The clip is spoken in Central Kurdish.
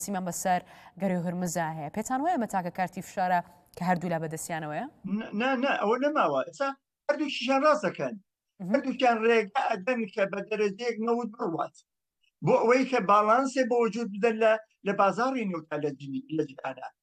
سیمان بەسەر گەرەی هورمزا هەیە پێتان وایە مەتاکە کارتی فشارە کە هەردوو لا بەدەستیانەوەیە؟ نه ئەوە نەماوە ئێستا هەردووکیشیان ڕاست دەکەن هەردووکیان ڕێگە ئەدەن کە بە دەرەجەیەک نەوت بڕوات بۆ ئەوەی کە باڵانسێ بۆ وجود بدەن لە بازاڕی نێوتا لە جیهانە